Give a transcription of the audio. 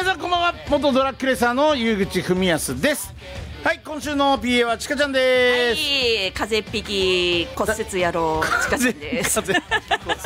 皆さんこんばんは。元ドラッグレーサーのゆうぐちふみやすです。はい、今週の PA はちかちゃんです。 はい、風邪っ引き骨折野郎ちかちゃんです。